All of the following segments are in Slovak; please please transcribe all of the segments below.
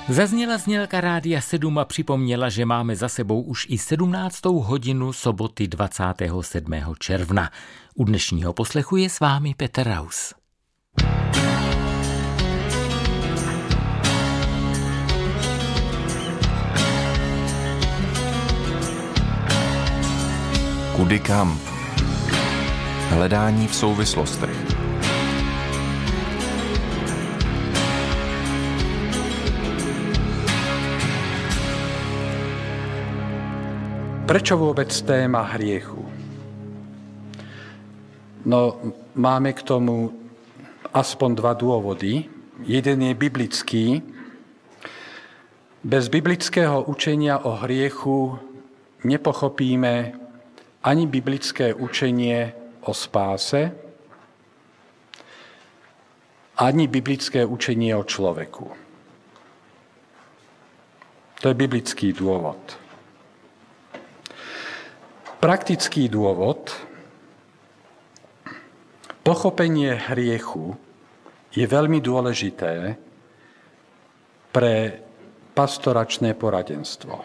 Zazněla znělka Rádia 7 a připomněla, že máme za sebou už i 17. hodinu soboty 27. června. U dnešního poslechu je s vámi Petr Raus. Kudy kam? Hledání v souvislostech. Prečo vôbec téma hriechu? No, máme k tomu aspoň dva dôvody. Jeden je biblický. Bez biblického učenia o hriechu nepochopíme ani biblické učenie o spáse, ani biblické učenie o človeku. To je biblický dôvod. Praktický dôvod, pochopenie hriechu je veľmi dôležité pre pastoračné poradenstvo.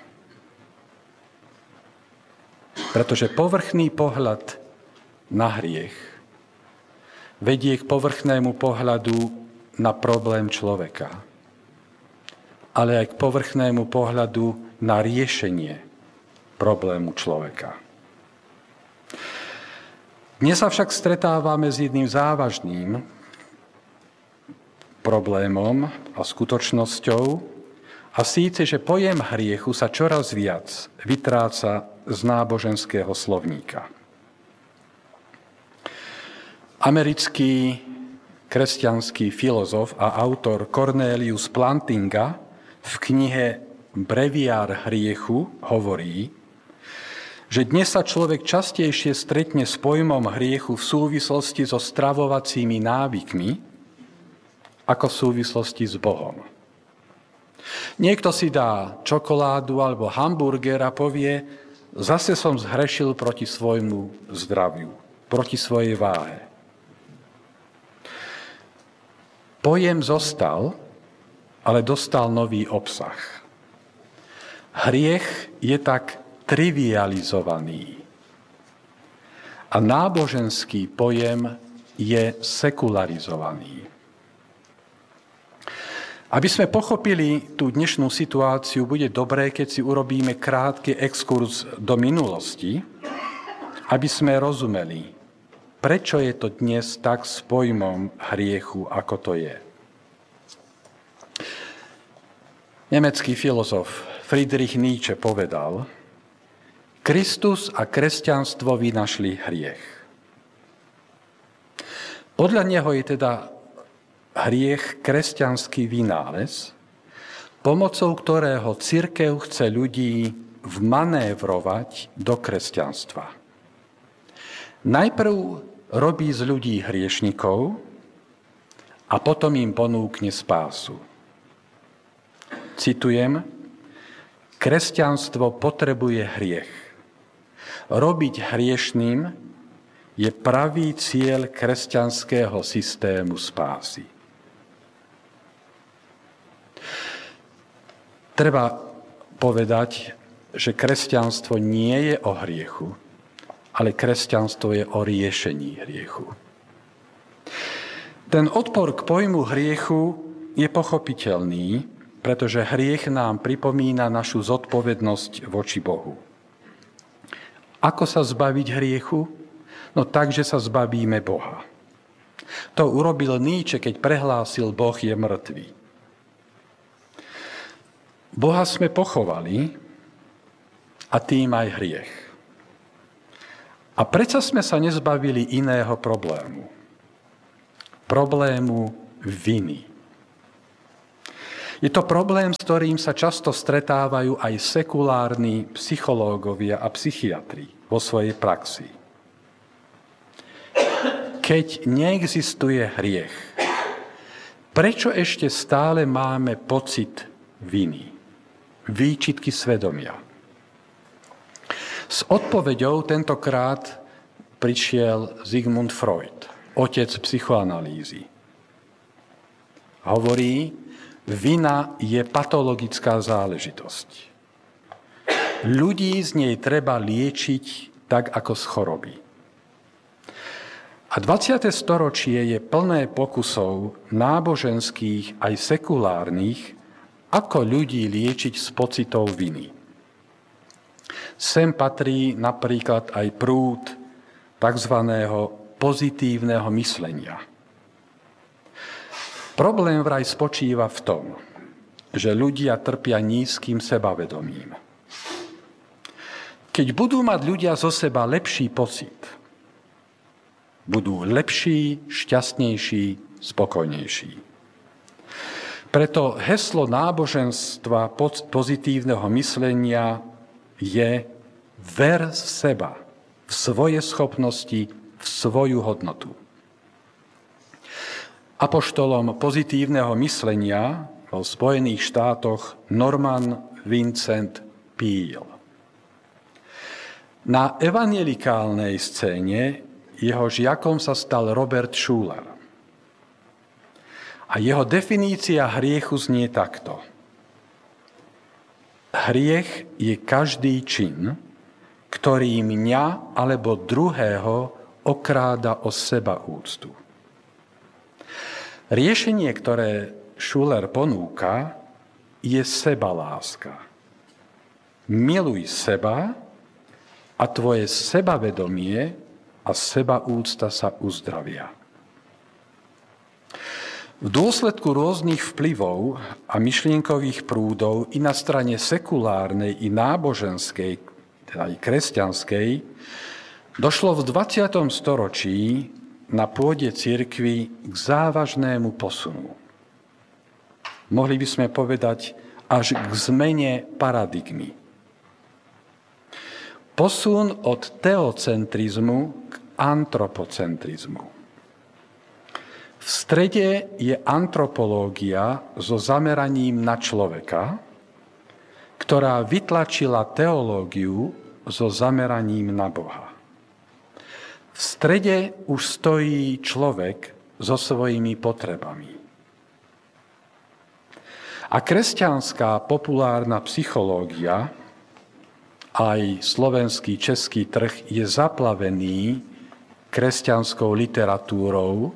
Pretože povrchný pohľad na hriech vedie k povrchnému pohľadu na problém človeka, ale aj k povrchnému pohľadu na riešenie problému človeka. Dnes sa však stretávame s jedným závažným problémom a skutočnosťou, a síce, že pojem hriechu sa čoraz viac vytráca z náboženského slovníka. Americký kresťanský filozof a autor Cornelius Plantinga v knihe Breviár hriechu hovorí, že dnes sa človek častejšie stretne s pojmom hriechu v súvislosti so stravovacími návykmi, ako v súvislosti s Bohom. Niekto si dá čokoládu alebo hamburger a povie, zase som zhrešil proti svojmu zdraviu, proti svojej váhe. Pojem zostal, ale dostal nový obsah. Hriech je tak trivializovaný. A náboženský pojem je sekularizovaný. Aby sme pochopili tú dnešnú situáciu, bude dobré, keď si urobíme krátky exkurs do minulosti, aby sme rozumeli, prečo je to dnes tak s pojmom hriechu, ako to je. Nemecký filozof Friedrich Nietzsche povedal, Kristus a kresťanstvo vynašli hriech. Podľa neho je teda hriech kresťanský vynález, pomocou ktorého cirkev chce ľudí vmanévrovať do kresťanstva. Najprv robí z ľudí hriešnikov a potom im ponúkne spásu. Citujem, kresťanstvo potrebuje hriech. Robiť hriešným je pravý cieľ kresťanského systému spásy. Treba povedať, že kresťanstvo nie je o hriechu, ale kresťanstvo je o riešení hriechu. Ten odpor k pojmu hriechu je pochopiteľný, pretože hriech nám pripomína našu zodpovednosť voči Bohu. Ako sa zbaviť hriechu? No tak, že sa zbavíme Boha. To urobil Nietzsche, keď prehlásil Boh je mŕtvý. Boha sme pochovali a tým aj hriech. A predsa sme sa nezbavili iného problému. Problému viny. Je to problém, s ktorým sa často stretávajú aj sekulárni psychológovia a psychiatri vo svojej praxi. Keď neexistuje hriech, prečo ešte stále máme pocit viny, výčitky svedomia? S odpoveďou tentokrát prišiel Sigmund Freud, otec psychoanalýzy. Hovorí, Vina je patologická záležitosť. Ľudí z nej treba liečiť tak ako z choroby. A 20. storočie je plné pokusov náboženských aj sekulárnych, ako ľudí liečiť z pocitov viny. Sem patrí napríklad aj prúd tzv. Pozitívneho myslenia. Problém vraj spočíva v tom, že ľudia trpia nízkym sebavedomím. Keď budú mať ľudia zo seba lepší pocit, budú lepší, šťastnejší, spokojnejší. Preto heslo náboženstva pozitívneho myslenia je ver v seba, v svoje schopnosti, v svoju hodnotu. Apoštolom pozitívneho myslenia vo Spojených štátoch Norman Vincent Peale. Na evanjelikálnej scéne jeho žiakom sa stal Robert Schuller. A jeho definícia hriechu znie takto. Hriech je každý čin, ktorý mňa alebo druhého okráda o sebaúctu. Riešenie, ktoré Schuller ponúka, je sebaláska. Miluj seba a tvoje sebavedomie a sebaúcta sa uzdravia. V dôsledku rôznych vplyvov a myšlienkových prúdov i na strane sekulárnej, i náboženskej, teda aj kresťanskej, došlo v 20. storočí na pôde cirkvi k závažnému posunu. Mohli by sme povedať až k zmene paradigmy. Posun od teocentrizmu k antropocentrizmu. V strede je antropológia so zameraním na človeka, ktorá vytlačila teológiu so zameraním na Boha. V strede už stojí človek so svojimi potrebami. A kresťanská populárna psychológia, aj slovenský, český trh je zaplavený kresťanskou literatúrou,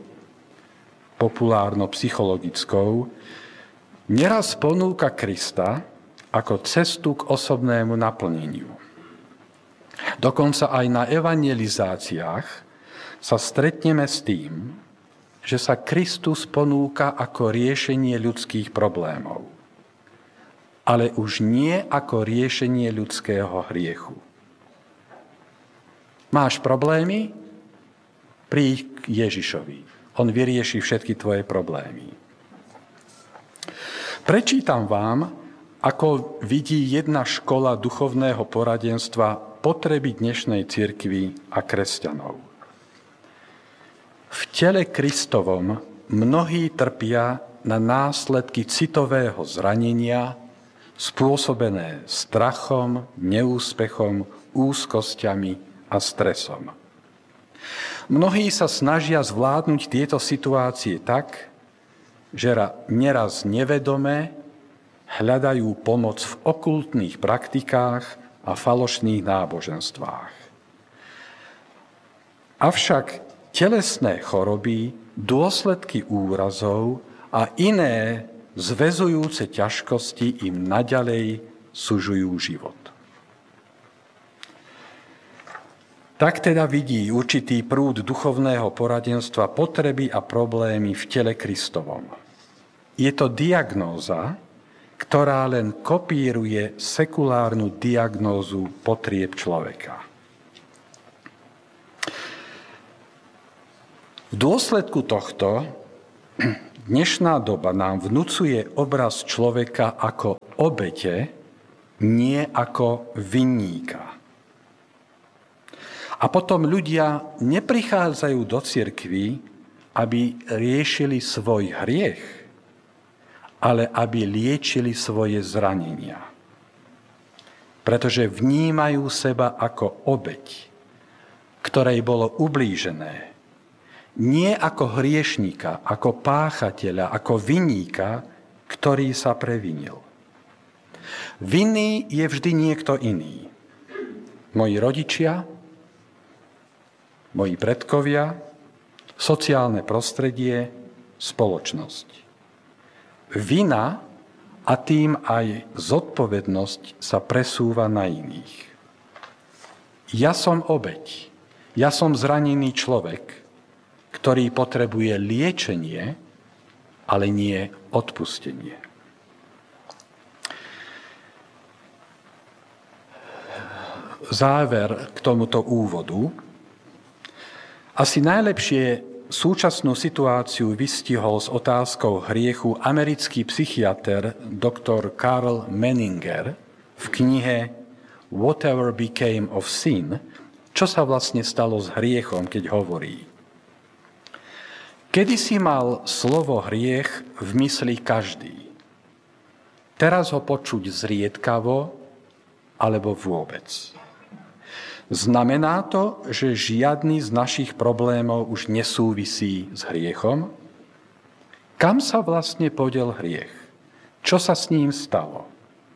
populárno-psychologickou, neraz ponúka Krista ako cestu k osobnému naplneniu. Dokonca aj na evangelizáciách sa stretneme s tým, že sa Kristus ponúka ako riešenie ľudských problémov, ale už nie ako riešenie ľudského hriechu. Máš problémy? Príď k Ježišovi. On vyrieši všetky tvoje problémy. Prečítam vám, ako vidí jedna škola duchovného poradenstva potreby dnešnej cirkvi a kresťanov. V tele Kristovom mnohí trpia na následky citového zranenia, spôsobené strachom, neúspechom, úzkosťami a stresom. Mnohí sa snažia zvládnuť tieto situácie tak, že neraz nevedome hľadajú pomoc v okultných praktikách a falošných náboženstvách. Avšak telesné choroby, dôsledky úrazov a iné zväzujúce ťažkosti im naďalej sužujú život. Tak teda vidí určitý prúd duchovného poradenstva potreby a problémy v tele Kristovom. Je to diagnóza, ktorá len kopíruje sekulárnu diagnózu potrieb človeka. V dôsledku tohto dnešná doba nám vnucuje obraz človeka ako obete, nie ako vinníka. A potom ľudia neprichádzajú do cirkvi, aby riešili svoj hriech, ale aby liečili svoje zranenia. Pretože vnímajú seba ako obeť, ktorej bolo ublížené. Nie ako hriešnika, ako páchateľa, ako vinníka, ktorý sa previnil. Vinný je vždy niekto iný. Moji rodičia, moji predkovia, sociálne prostredie, spoločnosť. Vina a tým aj zodpovednosť sa presúva na iných. Ja som obeť, ja som zranený človek, ktorý potrebuje liečenie, ale nie odpustenie. Záver k tomuto úvodu. Asi najlepšie súčasnú situáciu vystihol s otázkou hriechu americký psychiater dr. Karl Menninger v knihe Whatever Became of Sin, čo sa vlastne stalo s hriechom, keď hovorí: kedysi mal slovo hriech v mysli každý. Teraz ho počuť zriedkavo alebo vôbec. Znamená to, že žiadny z našich problémov už nesúvisí s hriechom? Kam sa vlastne podiel hriech? Čo sa s ním stalo?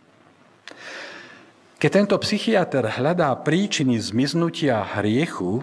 Keď tento psychiater hľadá príčiny zmiznutia hriechu,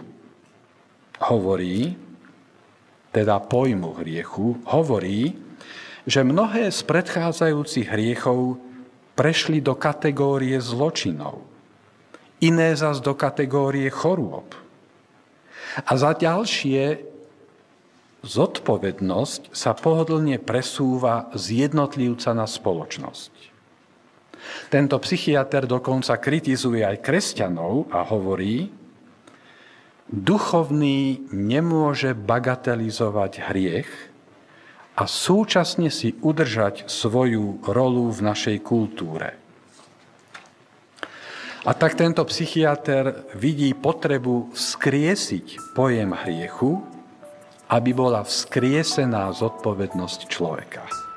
pojmu hriechu, hovorí, že mnohé z predchádzajúcich hriechov prešli do kategórie zločinov, iné zas do kategórie chorôb. A za ďalšie zodpovednosť sa pohodlne presúva z jednotlivca na spoločnosť. Tento psychiater dokonca kritizuje aj kresťanov a hovorí: duchovný nemôže bagatelizovať hriech a súčasne si udržať svoju rolu v našej kultúre. A tak tento psychiater vidí potrebu vzkriesiť pojem hriechu, aby bola vzkriesená zodpovednosť človeka.